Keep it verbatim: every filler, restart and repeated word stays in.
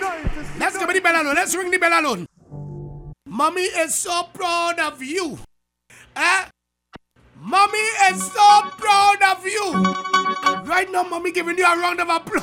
Let's give me the bell alone. Let's ring the bell alone. Mommy is so proud of you. Eh? Mommy is so proud of you. Right now, mommy giving you a round of applause.